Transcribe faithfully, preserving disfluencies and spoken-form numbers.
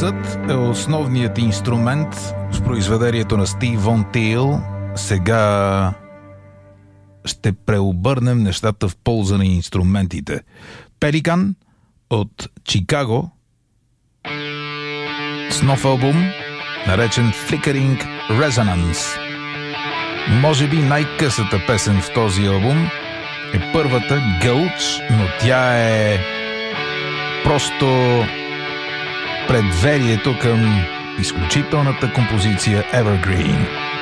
Гласът е основният инструмент в произведението на Стив Вон Тил. Сега ще преобърнем нещата в полза на инструментите. Пеликан от Чикаго с нов албум, наречен Flickering Resonance. Може би най-късата песен в този албум е първата Gulch, но тя е просто предверието към изключителната композиция Evergreen.